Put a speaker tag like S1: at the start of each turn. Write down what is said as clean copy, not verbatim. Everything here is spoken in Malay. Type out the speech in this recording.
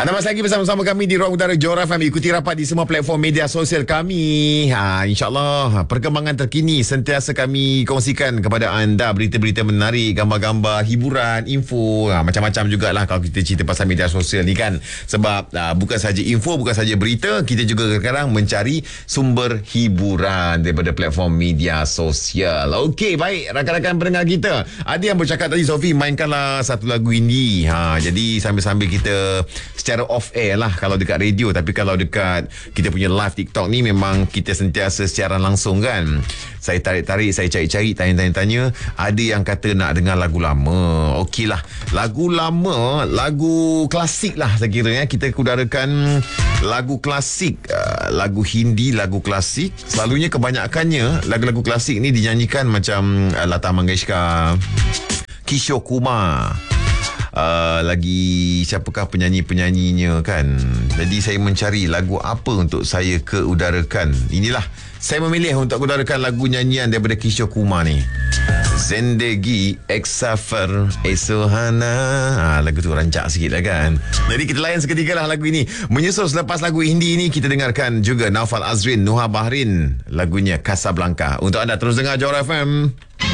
S1: Anda masih lagi bersama-sama kami di Ruang Udara Johor FM. Ikuti rapat di semua platform media sosial kami. InsyaAllah perkembangan terkini sentiasa kami kongsikan kepada anda. Berita-berita menarik, gambar-gambar, hiburan, info, macam-macam jugalah kalau kita cerita pasal media sosial ni kan. Sebab bukan saja info, bukan saja berita, kita juga kadang-kadang mencari sumber hiburan daripada platform media sosial. Okey, baik rakan-rakan pendengar kita. Ada yang bercakap tadi, Sophie, mainkanlah satu lagu indie. Jadi sambil-sambil kita secara off air lah kalau dekat radio, tapi kalau dekat kita punya live TikTok ni memang kita sentiasa secara langsung kan. Saya tarik-tarik, saya cari-cari, tanya-tanya. Ada yang kata nak dengar lagu lama. Okey lah, lagu lama, lagu klasik lah saya kira ya. Kita udarakan lagu klasik, lagu Hindi, lagu klasik. Selalunya kebanyakannya lagu-lagu klasik ni dinyanyikan macam Lata Mangeshkar, Kishore Kumar, lagi siapakah penyanyi-penyanyinya kan. Jadi saya mencari lagu apa untuk saya keudarakan. Inilah saya memilih untuk udarakan lagu nyanyian daripada Kishore Kumar ni, Zindagi Ek Safar Ek Suhana. Lagu tu rancak sikit lah kan. Jadi kita layan seketika lah lagu ini. Menyusul selepas lagu Hindi ini, kita dengarkan juga Naufal Azrin, Nuha Bahrin, lagunya Casablanca. Untuk anda terus dengar Johor FM.